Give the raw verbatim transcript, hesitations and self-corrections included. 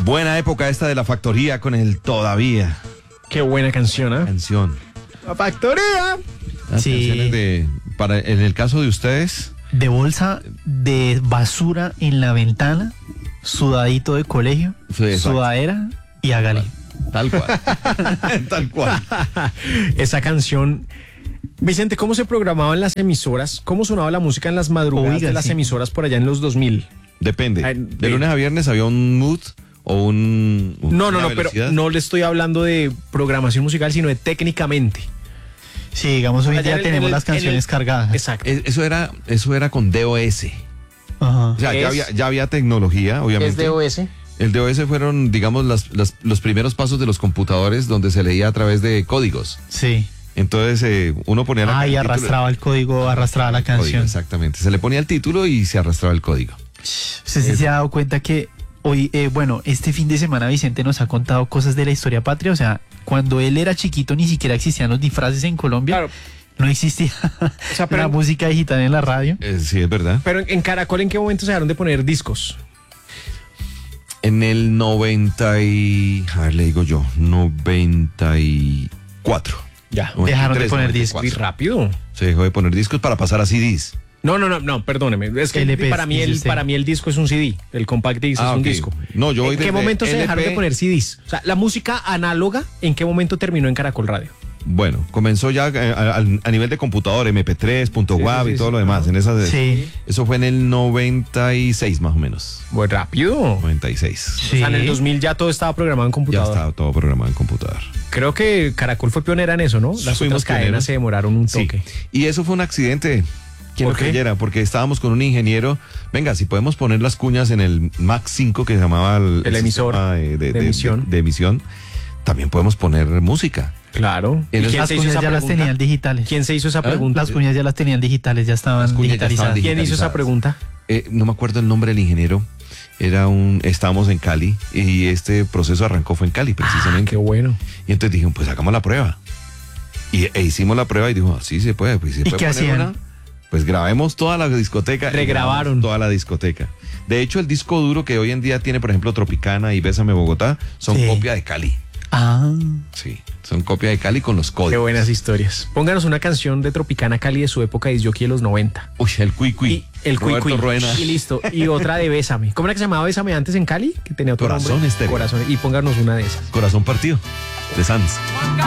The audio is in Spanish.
Buena época esta de La Factoría con el Todavía. Qué buena canción, ¿eh? Canción. La Factoría. Las Sí. canciones de, para, en el caso de ustedes, De bolsa de basura en la ventana, sudadito de colegio, Sí, exacto. sudadera y hágale. tal cual. Tal cual. Esa canción. Vicente, ¿cómo se programaban las emisoras? ¿Cómo sonaba la música en las madrugadas Oiga, de las sí. emisoras por allá en los dos mil? Depende. Ay, De eh. lunes a viernes había un mood o un... un- No, no, una no, pero velocidad. no le estoy hablando de programación musical, sino de técnicamente. Sí, digamos, hoy en Allá día en el- tenemos en el- las canciones en el- cargadas. Exacto. Es- Eso era, eso era con D O S. Ajá. O sea, Es- ya había, ya había tecnología, obviamente. Es D O S. El D O S fueron, digamos, las, las- los primeros pasos de los computadores donde se leía a través de códigos. Sí. Entonces eh, uno ponía la Ah, y el título- arrastraba el código, arrastraba la el código, canción. exactamente. Se le ponía el título y se arrastraba el código. Usted sí se ha dado cuenta que hoy, eh, bueno, este fin de semana Vicente nos ha contado cosas de la historia patria. O sea, cuando él era chiquito ni siquiera existían los disfraces en Colombia. Claro. No existía O sea, pero- la música digital en la radio. Eh, sí, es verdad. Pero en, en Caracol, ¿en qué momento se dejaron de poner discos? En el noventa y... A ver, le digo yo. noventa y cuatro. Ya. Dejaron de noventa y tres, poner noventa y discos. Muy cuatro. rápido. Se dejó de poner discos para pasar a C Ds. No, no, no, no, perdóneme. Es que L Ps, para mí, dice el, usted. para mí el disco es un C D. El compact disc Ah, es un ok. disco. No, yo voy ¿En qué desde momento se dejaron L P? de poner C Ds? O sea, la música análoga, ¿en qué momento terminó en Caracol Radio? Bueno, comenzó ya eh, a, a- a nivel de computador, M P tres, punto Sí, WAV sí, y sí, todo sí, lo demás. claro. En esa de- Sí. Eso fue en el noventa y seis más o menos. Muy rápido. noventa y seis. Sí. O sea, en el dos mil ya todo estaba programado en Ya computador. estaba todo programado en computador. Creo que Caracol fue pionera en eso, ¿no? Las Fuimos otras cadenas pioneros. se demoraron un Sí. toque. Y eso fue un accidente. ¿Quién ¿Por lo qué? creyera? Porque estábamos con un ingeniero. Venga, si podemos poner las cuñas en el Mac cinco que se llamaba el, El emisor sistema de, de- de de- emisión. de- de emisión, también podemos poner música. Claro. ¿Y Entonces, quién Las se hizo cuñas esa ya las pregunta? tenían digitales. ¿Quién se hizo esa pregunta? Las cuñas ya las tenían digitales, ya estaban Las cuñas ya digitalizadas. estaban ¿Quién hizo esa digitalizadas. pregunta? Eh, no me acuerdo el nombre del ingeniero. Era un, estábamos en Cali y este proceso arrancó fue en Cali precisamente. Qué bueno. Y entonces dijeron, pues hagamos la prueba. Y e hicimos la prueba y dijo, sí se puede. Pues, ¿se ¿Y puede qué poner hacían? una? Pues grabemos toda la discoteca. y Regrabaron. grabamos toda la discoteca. De hecho, el disco duro que hoy en día tiene, por ejemplo, Tropicana y Bésame Bogotá, son Sí. copia de Cali. Ah, Sí, son copia de Cali con los Qué códigos. buenas historias. Pónganos una canción de Tropicana Cali de su época de jockey de los noventa. Uy, el Cui Cui. Y el Cui Roberto Cui. Ruena. Y listo. Y otra de Bésame. ¿Cómo era que se llamaba Bésame antes en Cali? Que tenía otro Corazón nombre. Estéreo. Corazón. Y pónganos una de esas. Corazón partido. De Sanz.